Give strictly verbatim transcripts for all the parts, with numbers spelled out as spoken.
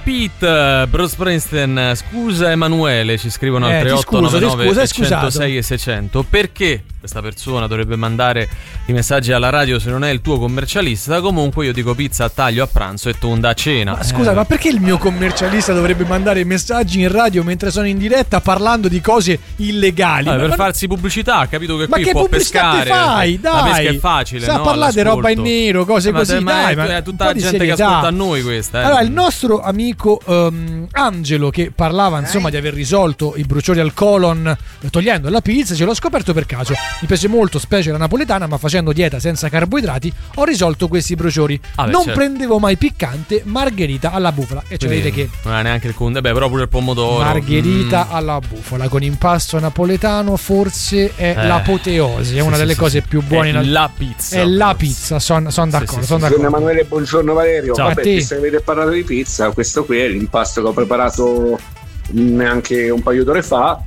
Pete, Bruce Springsteen, scusa Emanuele, ci scrivono al Eh, tre ti otto scuso, nove ti nove scuso, è centosei e seicento. Perché questa persona dovrebbe mandare i messaggi alla radio se non è il tuo commercialista? Comunque io dico pizza a taglio a pranzo e tonda a cena. Ma scusa, eh. ma perché il mio commercialista dovrebbe mandare messaggi in radio mentre sono in diretta parlando di cose illegali? Vabbè, ma per ma... farsi pubblicità, ha capito che Ma qui che può pubblicità pescare. te fai? Dai, la pesca è facile, sa no? parlare di roba in All'ascolto. nero, cose Eh, ma così, te- ma dai, è- ma è un tutta po' la di gente che serietà. ascolta a noi questa, eh. Allora, il nostro amico um, Angelo, che parlava insomma di aver risolto i bruciori al colon eh, togliendo la pizza, ce l'ho scoperto per caso. Mi piace molto, specie la napoletana, ma facendo dieta senza carboidrati ho risolto questi bruciori. Ah, beh, non certo. prendevo mai piccante, margherita alla bufala. E cioè Quindi vedete che non è neanche il conde, beh, però pure il pomodoro. margherita Mm. alla bufala con impasto napoletano forse è Eh, l'apoteosi, è sì, una sì, delle sì, cose sì. più buone È in al- la pizza. è la forse. pizza, sono son Sì, d'accordo, sì, sono sì. d'accordo. Buongiorno Emanuele, buongiorno Valerio. Ciao a Vabbè, te. visto che avete parlato di pizza, questo qui è l'impasto che ho preparato neanche un paio d'ore fa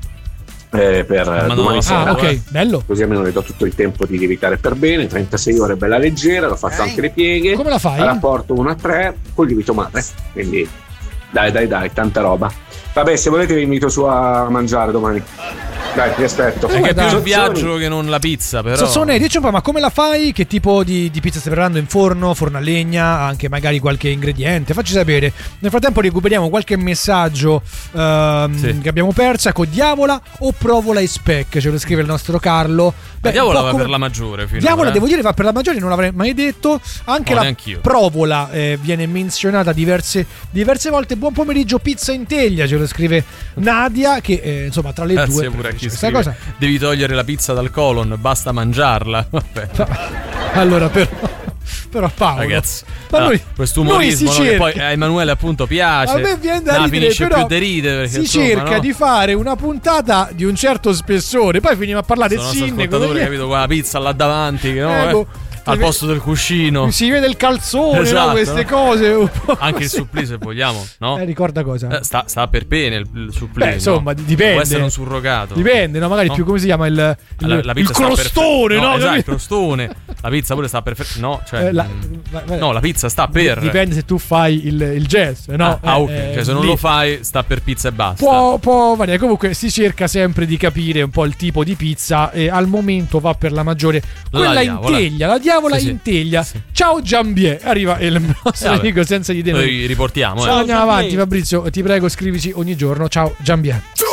eh, per Ma domani no, sera. Ah, ok, eh. bello. Così almeno le do tutto il tempo di lievitare per bene. trentasei ore bella leggera, l'ho fatto anche le pieghe. Come la fai? A rapporto uno a tre con lievito madre. Quindi dai, dai, dai, tanta roba. Vabbè, se volete vi invito su a mangiare domani. Dai, vi aspetto. Eh, È che è più guarda, il viaggio che non la pizza, però. Sassone, dici un po', ma come la fai? Che tipo di, di pizza stai preparando in forno, forno a legna, anche magari qualche ingrediente? Facci sapere. Nel frattempo recuperiamo qualche messaggio ehm, Sì. che abbiamo perso. Ecco, diavola o provola e spec, ce lo scrive il nostro Carlo. La diavola un po' va come- per la maggiore. finora, Diavola, eh. devo dire, va per la maggiore, non l'avrei mai detto. Anche No, la neanch'io. provola eh, viene menzionata diverse, diverse volte. Buon pomeriggio, pizza in teglia, ce lo scrive Nadia, che eh, insomma tra le Grazie due pure a preferisce chi questa scrive. cosa. Devi togliere la pizza dal colon, basta mangiarla. Vabbè. Allora, però, però Paolo, Ragazzi, ma no, noi, questo noi umorismo si no, che cerca, poi a Emanuele appunto piace. a me viene da no, ridere, finisce però più di ridere perché, si insomma, cerca no? di fare una puntata di un certo spessore, poi finiamo a parlare del Questo nostro sindaco. ascoltatore, capito, con la pizza là davanti, no? Eh, Eh, boh, al si posto del cuscino. si vede il calzone, Esatto, no? Queste no? cose un po' Anche il così. supplì se vogliamo, no? Eh, ricorda cosa? Eh, sta, sta per bene il, il supplì. Beh, no? insomma, di- dipende. Può essere un surrogato. Dipende, no? Magari No? più come si chiama il, il, La, la il pizza sta crostone, per- no? esatto, il Capito? crostone. La pizza pure sta perfetto. No, cioè Eh, la- mm, va- va- no, la pizza sta per. Dipende se tu fai il, il gesto, no? Ah, ah, ok. Eh, Cioè, se non lì. lo fai, sta per pizza e basta. Può, può variare. Comunque si cerca sempre di capire un po' il tipo di pizza e al momento va per la maggiore La quella in diavola. teglia, la diavola Sì, sì. in teglia. Sì. Ciao Giambier, arriva il nostro Eh, vabbè. amico senza di te. Noi riportiamo, eh. Ciao, andiamo avanti Fabrizio, ti prego scrivici ogni giorno. Ciao Giambier.